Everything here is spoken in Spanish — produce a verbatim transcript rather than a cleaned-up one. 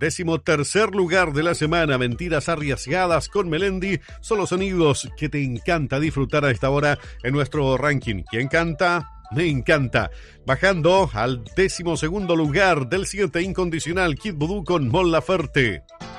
Décimo tercer lugar de la semana, Mentiras Arriesgadas con Melendi. Son los sonidos que te encanta disfrutar a esta hora en nuestro ranking. ¿Quién canta? Me encanta. Bajando al décimo segundo lugar del siguiente incondicional, Kid Voodoo con Mon Laferte.